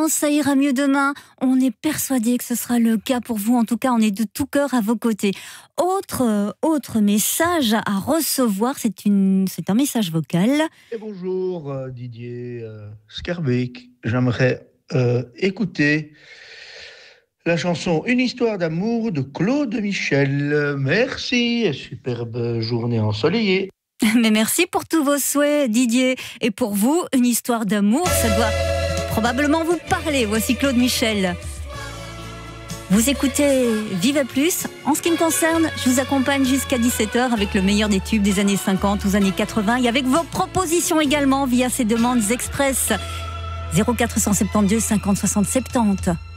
confiance, ça ira mieux demain. On est persuadé que ce sera le cas pour vous. En tout cas, on est de tout cœur à vos côtés. Autre message à recevoir, c'est un message vocal. Et bonjour Didier Skerbeek. J'aimerais écouter la chanson Une histoire d'amour de Claude Michel. Merci et superbe journée ensoleillée. Mais merci pour tous vos souhaits, Didier. Et pour vous, une histoire d'amour, ça doit probablement vous parler. Voici Claude Michel. Vous écoutez Vive Plus. En ce qui me concerne, je vous accompagne jusqu'à 17h avec le meilleur des tubes des années 50 aux années 80 et avec vos propositions également via ces demandes express. 0472 50 60 70.